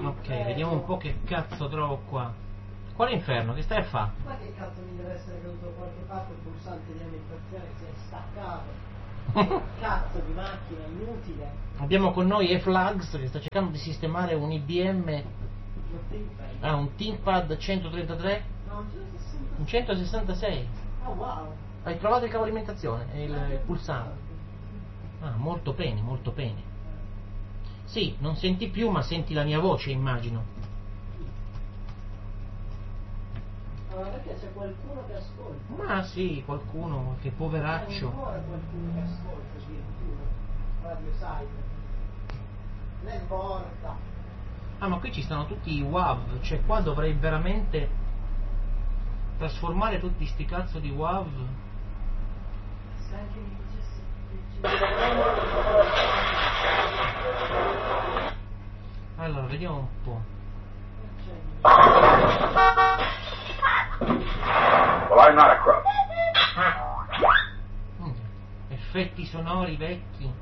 Ok, vediamo un po' che cazzo trovo qua. Quale inferno? Che stai a fare? Ma che cazzo mi deve essere caduto da qualche parte il pulsante di alimentazione si è staccato? Cazzo di macchina inutile. Abbiamo con noi E-Flags che sta cercando di sistemare un IBM. Un ThinkPad 133? No, un 166. Oh wow. Hai trovato il cavo alimentazione e il pulsante? Ah, molto bene, molto bene. Sì, non senti più ma senti la mia voce, immagino. Allora perché c'è qualcuno che ascolta? Ma sì, qualcuno, che poveraccio. Ancora qualcuno che ascolta addirittura. Radio Cyber. L'è morta. Ah, ma qui ci stanno tutti i WAV, cioè qua dovrei veramente trasformare tutti sti cazzo di WAV. Se anche mi dicessi Allora, vediamo un po'. Well, I'm not a crook. Effetti sonori vecchi.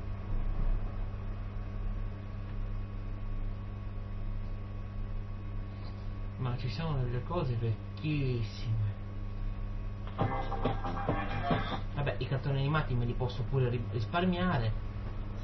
Ma ci sono delle cose vecchissime. Vabbè, i cartoni animati me li posso pure risparmiare.